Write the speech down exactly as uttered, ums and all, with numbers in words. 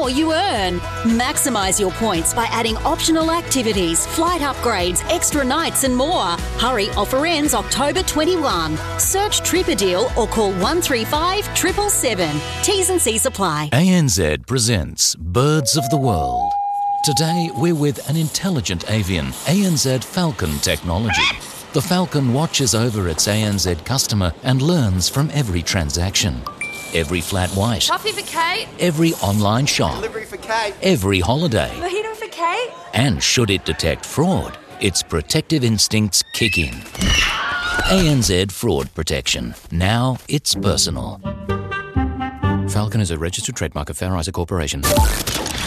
more you earn. Maximise your points by adding optional activities, flight upgrades, extra nights and more. Hurry, offer ends October twenty-first. Search TripAdeal or call one three five seven seven seven. T's and C's apply. A N Z presents Birds of the World. Today we're with an intelligent avian, A N Z Falcon technology. The Falcon watches over its A N Z customer and learns from every transaction. Every flat white. Coffee for Kate. Every online shop. Delivery for Kate. Every holiday. Mojito for Kate. And should it detect fraud, its protective instincts kick in. A N Z Fraud Protection. Now it's personal. Falcon is a registered trademark of Fair Isaac Corporation.